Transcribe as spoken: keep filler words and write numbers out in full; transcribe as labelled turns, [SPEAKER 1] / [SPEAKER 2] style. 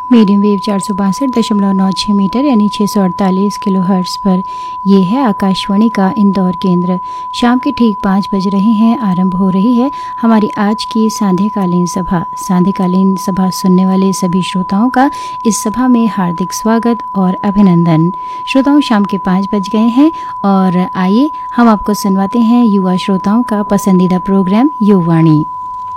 [SPEAKER 1] Medium wave चार सौ बासठ दशमलव नौ छः मीटर यानी छः सौ अड़तालीस किलो हर्ट्स पर ये है आकाशवाणी का इंदौर केंद्र। शाम के ठीक पाँच बज रहे हैं, आरंभ हो रही है हमारी आज की सांध्यकालीन सभा। सांध्यकालीन सभा सुनने वाले सभी श्रोताओं का इस सभा में हार्दिक स्वागत और अभिनंदन। श्रोताओं, शाम के पाँच बज गए हैं और आइए हम आपको सुनवाते हैं युवा श्रोताओं का पसंदीदा प्रोग्राम युवावाणी।